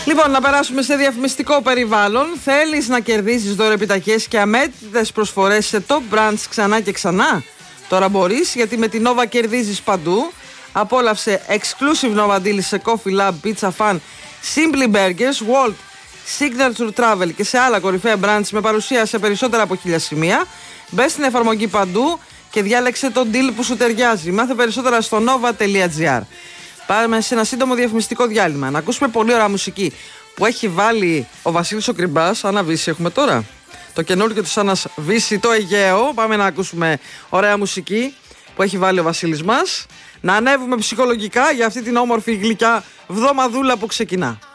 Λοιπόν, να περάσουμε σε διαφημιστικό περιβάλλον. Θέλεις να κερδίσεις δωρεπιταγές και αμέτρητες προσφορές σε top brands ξανά και ξανά? Τώρα μπορείς, γιατί με την Nova κερδίζεις παντού. Απόλαυσε exclusive Nova deals σε Coffee Lab, Pizza Fan, Simply Burgers, Walt, Signature Travel και σε άλλα κορυφαία brands με παρουσία σε περισσότερα από 1000 σημεία. Μπες στην εφαρμογή παντού και διάλεξε τον deal που σου ταιριάζει. Μάθε περισσότερα στο nova.gr. Πάμε σε ένα σύντομο διαφημιστικό διάλειμμα. Να ακούσουμε πολύ ωραία μουσική που έχει βάλει ο Βασίλης ο Κρυμπάς. Άννα Βύση έχουμε τώρα. Το καινούργιο του Άννας Βύση, το Αιγαίο. Πάμε να ακούσουμε ωραία μουσική που έχει βάλει ο Βασίλης μας. Να ανέβουμε ψυχολογικά για αυτή την όμορφη γλυκιά βδομαδούλα που ξεκινά.